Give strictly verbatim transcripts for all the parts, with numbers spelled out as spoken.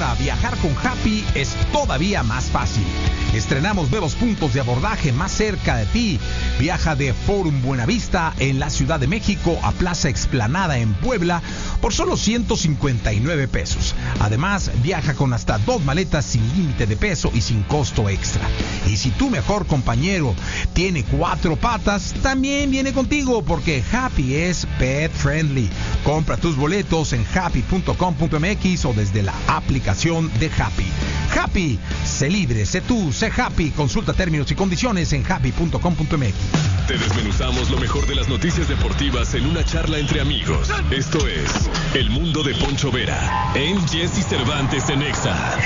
Ahora viajar con Happy es todavía más fácil. Estrenamos nuevos puntos de abordaje más cerca de ti. Viaja de Forum Buenavista en la Ciudad de México a Plaza Explanada en Puebla por solo ciento cincuenta y nueve pesos. Además, viaja con hasta dos maletas sin límite de peso y sin costo extra. Y si tu mejor compañero tiene cuatro patas, también viene contigo porque Happy es pet friendly. Compra tus boletos en happy punto com punto m x o desde la aplicación de Happy. Happy, sé libre, sé tú, sé Happy. Consulta términos y condiciones en happy punto com punto m x. Te desmenuzamos lo mejor de las noticias deportivas en una charla entre amigos. Esto es El Mundo de Poncho Vera en Jesse Cervantes en Exa.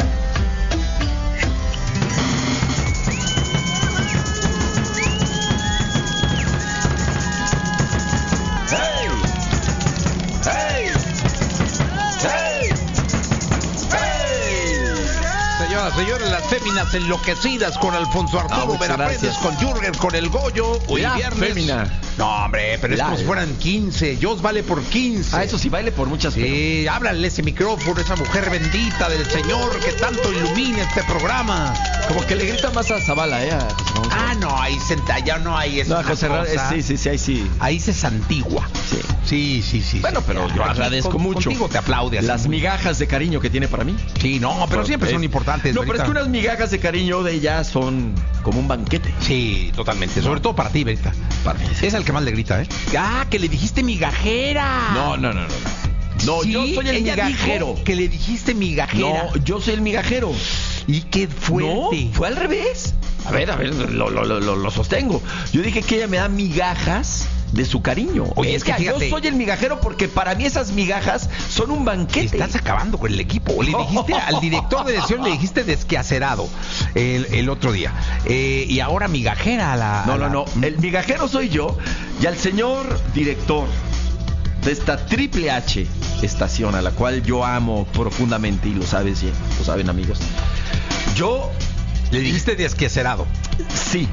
Señores, las féminas enloquecidas con Alfonso Arturo ah, Verapérez, con Jürgen, con el Goyo. Hoy la viernes. Fémina. No, hombre, pero la, es como si fueran quince. Jos vale por quince. Ah, eso sí, vale por muchas. Sí, pero... háblale ese micrófono, esa mujer bendita del Señor que tanto ilumina este programa. Como que le grita más a Zavala, ¿eh? A ah, no, ahí senta, ya no hay eso. No, José Ra- sí, sí, sí, ahí sí. Ahí se santigua. Sí. Sí, sí, sí. Bueno, pero ya, yo agradezco con, mucho. Contigo te aplaude. Las así. migajas de cariño que tiene para mí. Sí, no, pero, pero siempre es, son importantes. No, ahorita. pero es que unas migajas de cariño de ella son como un banquete. Sí, totalmente. Sobre no. todo para ti, Berita. Para mí. Es el que más le grita, ¿eh? Ah, que le dijiste migajera. No, no, no, no. No, sí, yo soy el ella migajero. Dijo que le dijiste migajera. No, yo soy el migajero. ¿Y qué fuerte? No, fue al revés. A ver, a ver, lo, lo, lo, lo sostengo. Yo dije que ella me da migajas de su cariño. Oye, es que fíjate, yo soy el migajero porque para mí esas migajas son un banquete. Estás acabando con el equipo. Le dijiste al director de dirección, le dijiste desquacerado el, el otro día. Eh, y ahora migajera a la... No, a la... no, no. El migajero soy yo y al señor director de esta Triple H estación a la cual yo amo profundamente y lo sabes bien, lo saben amigos. Yo... Le dijiste desquacerado. Sí.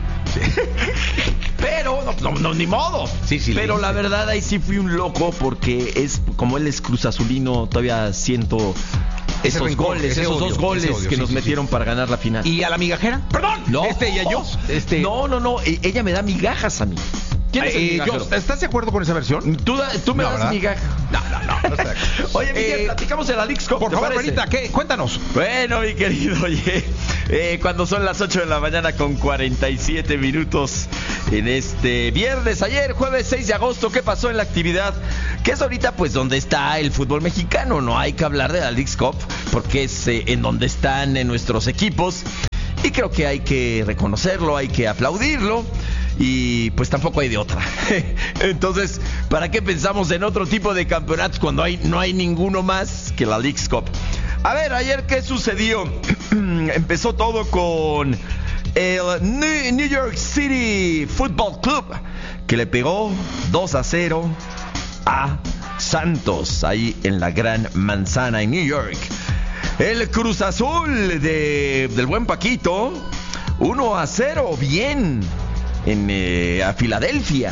Pero, no, no, no, ni modo. Sí, sí. Pero la verdad ahí sí fui un loco porque es como él es Cruz Azulino, todavía siento esos rencor, goles, esos odio, dos goles odio, que sí, nos sí, metieron sí. para ganar la final. ¿Y a la migajera? Perdón. No. Este y yo. Este. No, no, no. Ella me da migajas a mí. ¿Quién es el eh, yo, ¿Estás de acuerdo con esa versión? ¿Tú, tú me no, das ¿verdad? migaja? No, no, no. no Oye, Miguel, eh, platicamos de la Leagues Cup. Por favor, Benita, ¿qué? Cuéntanos. Bueno, mi querido, oye, eh, cuando son las ocho de la mañana con cuarenta y siete minutos en este viernes, ayer, jueves seis de agosto, ¿qué pasó en la actividad? Que es ahorita, pues, donde está el fútbol mexicano. No hay que hablar de la Leagues Cup porque es eh, en donde están en nuestros equipos. Y creo que hay que reconocerlo, hay que aplaudirlo. Y pues tampoco hay de otra. Entonces, ¿para qué pensamos en otro tipo de campeonatos cuando hay, no hay ninguno más que la Leagues Cup? A ver, ayer, ¿qué sucedió? Empezó todo con el New York City Football Club, que le pegó dos a cero a Santos, ahí en la Gran Manzana en New York. El Cruz Azul de, del buen Paquito, uno a cero, bien. En eh, a Filadelfia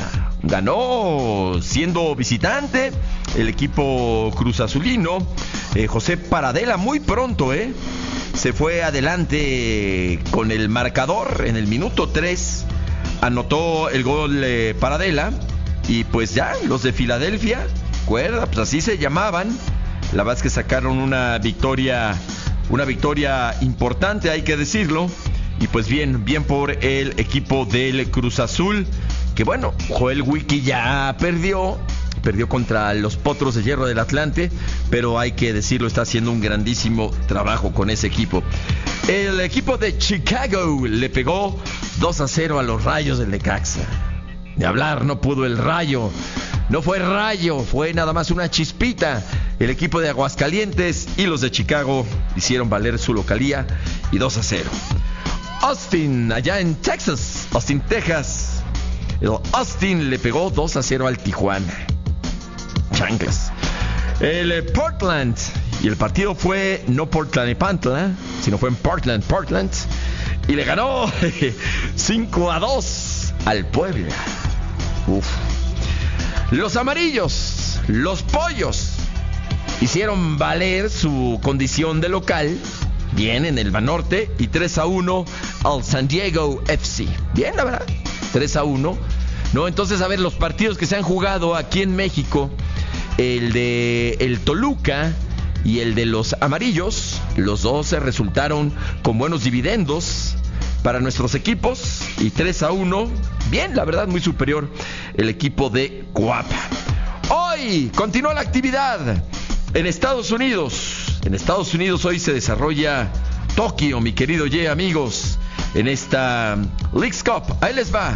ganó siendo visitante el equipo Cruz Azulino. eh, José Paradela muy pronto eh se fue adelante con el marcador en el minuto tres, anotó el gol eh, Paradela y pues ya los de Filadelfia, recuerda, pues así se llamaban. La verdad es que sacaron una victoria, una victoria importante, hay que decirlo. Y pues bien, bien por el equipo del Cruz Azul, que bueno, Joel Wiki ya perdió, perdió contra los Potros de Hierro del Atlante, pero hay que decirlo, está haciendo un grandísimo trabajo con ese equipo. El equipo de Chicago le pegó dos a cero a los Rayos del Necaxa. De hablar no pudo el Rayo, no fue Rayo, fue nada más una chispita. El equipo de Aguascalientes y los de Chicago hicieron valer su localía y dos a cero. Austin, allá en Texas, Austin, Texas. El Austin le pegó dos a cero al Tijuana. Chanclas. El eh, Portland, y el partido fue no Portland y Pantla, sino fue en Portland, Portland. Y le ganó cinco a dos al Puebla. Uf. Los amarillos, los pollos, hicieron valer su condición de local, bien en el Banorte, y tres a uno al San Diego F C. Bien, la verdad, tres a uno. No, entonces, a ver, los partidos que se han jugado aquí en México, el de el Toluca y el de los Amarillos, los dos se resultaron con buenos dividendos para nuestros equipos, y tres a uno, bien, la verdad, muy superior el equipo de Coapa. Hoy continúa la actividad en Estados Unidos. En Estados Unidos hoy se desarrolla Tokio, mi querido Ye, amigos, en esta Leagues Cup. Ahí les va.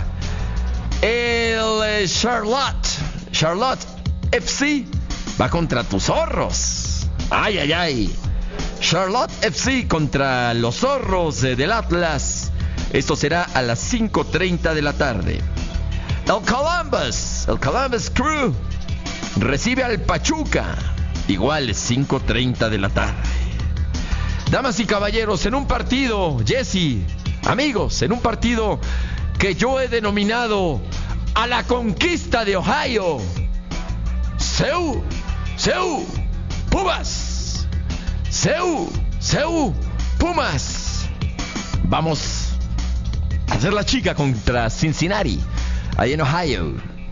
El eh, Charlotte, Charlotte F C va contra tus zorros. Ay, ay, ay. Charlotte F C contra los zorros eh, del Atlas. Esto será a las cinco treinta de la tarde. El Columbus, el Columbus Crew recibe al Pachuca. Igual es cinco treinta de la tarde. Damas y caballeros, en un partido, Jesse, amigos, en un partido que yo he denominado a la conquista de Ohio. Seu, Seu, Pumas. Seu, Seu, Pumas. Vamos a hacer la chica contra Cincinnati, ahí en Ohio.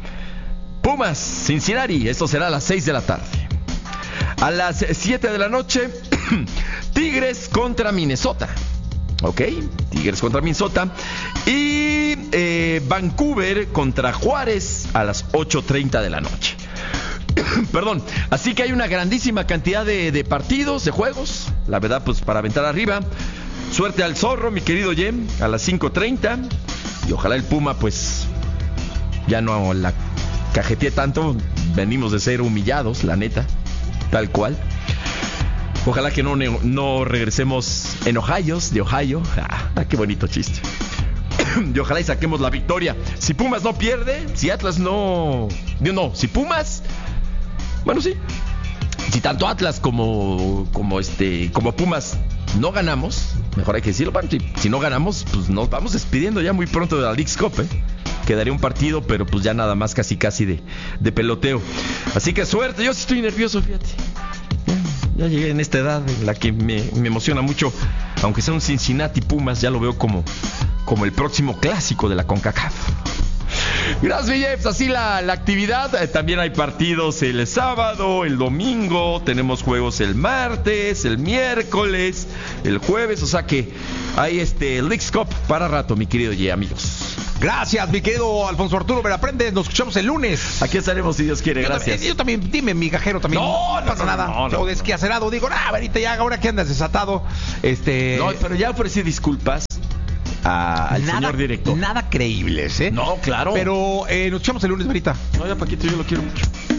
Pumas, Cincinnati, esto será a las seis de la tarde. A las siete de la noche, Tigres contra Minnesota. Ok, Tigres contra Minnesota. Y eh, Vancouver contra Juárez a las ocho treinta de la noche. Perdón, así que hay una grandísima cantidad de, de partidos, de juegos. La verdad, pues para aventar arriba. Suerte al zorro, mi querido Jem, a las cinco treinta. Y ojalá el Puma, pues, ya no la cajetee tanto. Venimos de ser humillados, la neta. Tal cual. Ojalá que no, no regresemos en Ohio, de Ohio. Ah, qué bonito chiste. Y ojalá y saquemos la victoria. Si Pumas no pierde, si Atlas no... No, si Pumas... Bueno, sí. Si tanto Atlas como, como, este, como Pumas no ganamos, mejor hay que decirlo, bueno, si, si no ganamos, pues nos vamos despidiendo ya muy pronto de la Leagues Cup, ¿eh? Quedaría un partido, pero pues ya nada más casi casi de, de peloteo. Así que suerte, yo sí estoy nervioso, fíjate. Ya, ya llegué en esta edad en la que me, me emociona mucho. Aunque sea un Cincinnati Pumas, ya lo veo como, como el próximo clásico de la CONCACAF. Gracias, Jeff. Así la, la actividad. Eh, también hay partidos el sábado, el domingo. Tenemos juegos el martes, el miércoles, el jueves. O sea que hay este Leagues Cup para rato, mi querido Ye, amigos. Gracias, mi querido Alfonso Arturo Veraprendes. Nos escuchamos el lunes. Aquí estaremos si Dios quiere. Yo gracias. También, yo también, dime, mi gajero también. No, no, pasa no, nada. no, no, yo no, desquiacerado digo, ah, ahorita ya, ahora que andas desatado. Este. No, pero ya ofrecí disculpas a, al nada, señor director. Nada creíbles, ¿eh? No, claro. Pero eh, nos escuchamos el lunes, Verita. No, ya Paquito, yo lo quiero mucho.